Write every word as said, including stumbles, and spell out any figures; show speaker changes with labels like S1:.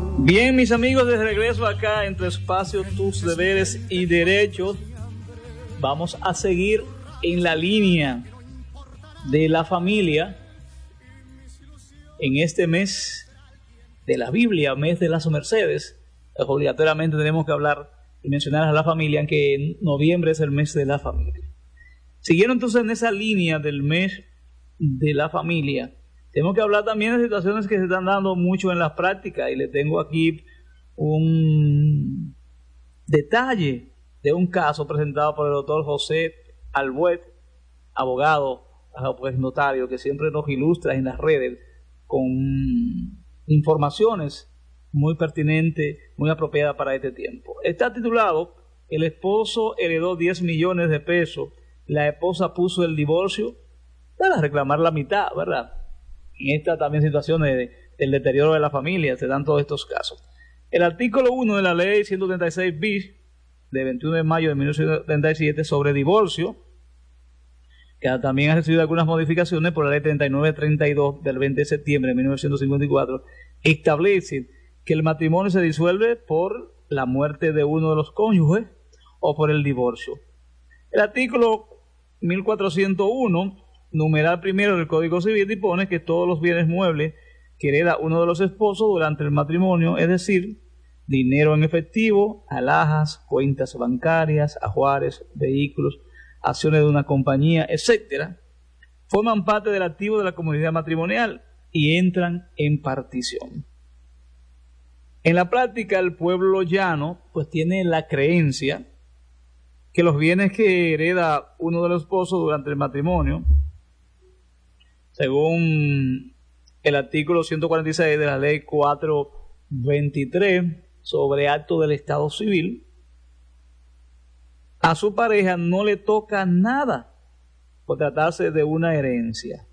S1: Bien, mis amigos, de regreso acá en tu espacio, tus deberes y derechos. Vamos a seguir en la línea de la familia en este mes de la Biblia, mes de las Mercedes. Obligatoriamente tenemos que hablar y mencionar a la familia, que en noviembre es el mes de la familia. Siguiendo entonces en esa línea del mes de la familia, tenemos que hablar también de situaciones que se están dando mucho en la práctica, y le tengo aquí un detalle de un caso presentado por el doctor José Albuet, abogado, pues notario, que siempre nos ilustra en las redes con informaciones muy pertinentes, muy apropiadas para este tiempo. Está titulado: el esposo heredó diez millones de pesos, la esposa puso el divorcio para reclamar la mitad, ¿verdad? En esta también situación de, del deterioro de la familia se dan todos estos casos. El artículo uno de la ley ciento treinta y seis bis de veintiuno de mayo de mil novecientos treinta y siete sobre divorcio, que también ha recibido algunas modificaciones por la ley treinta y nueve treinta y dos del veinte de septiembre de mil novecientos cincuenta y cuatro, establece que el matrimonio se disuelve por la muerte de uno de los cónyuges o por el divorcio. El artículo mil cuatrocientos uno, numeral primero del Código Civil, dispone que todos los bienes muebles que hereda uno de los esposos durante el matrimonio, es decir, dinero en efectivo, alhajas, cuentas bancarias, ajuares, vehículos, acciones de una compañía, etcétera, forman parte del activo de la comunidad matrimonial y entran en partición. En la práctica, el pueblo llano pues tiene la creencia que los bienes que hereda uno de los esposos durante el matrimonio, según el artículo ciento cuarenta y seis de la ley cuatrocientos veintitrés sobre acto del Estado Civil, a su pareja no le toca nada por tratarse de una herencia.